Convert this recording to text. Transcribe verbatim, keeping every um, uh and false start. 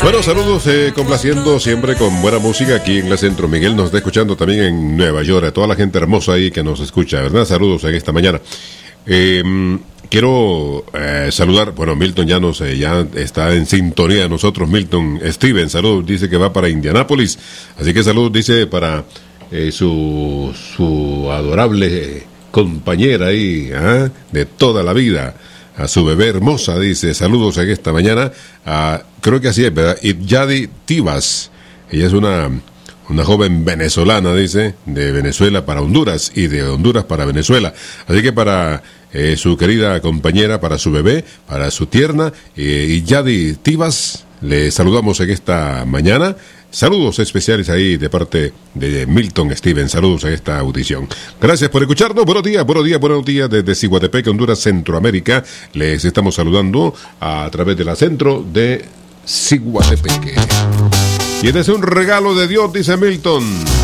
Bueno, saludos, eh, complaciendo siempre con buena música aquí en la Centro. Miguel nos está escuchando también en Nueva York, a toda la gente hermosa ahí que nos escucha, ¿verdad? Saludos en esta mañana. Eh, quiero eh, saludar, bueno, Milton ya nos eh, ya está en sintonía de nosotros. Milton Steven, saludos, dice que va para Indianápolis, así que saludos, dice, para eh, su, su adorable eh, compañera ahí, ¿eh? de toda la vida, a su bebé hermosa, dice, saludos en esta mañana, a, creo que así es, ¿verdad? Idyadi Tibas, ella es una, una joven venezolana, dice, de Venezuela para Honduras y de Honduras para Venezuela, así que para eh, su querida compañera, para su bebé, para su tierna, eh, Idyadi Tibas, le saludamos en esta mañana. Saludos especiales ahí de parte de Milton Steven. Saludos a esta audición. Gracias por escucharnos. Buenos días, buenos días, buenos días desde Ciguatepec, Honduras, Centroamérica. Les estamos saludando a través de la Centro de Ciguatepec. Y este es un regalo de Dios, dice Milton.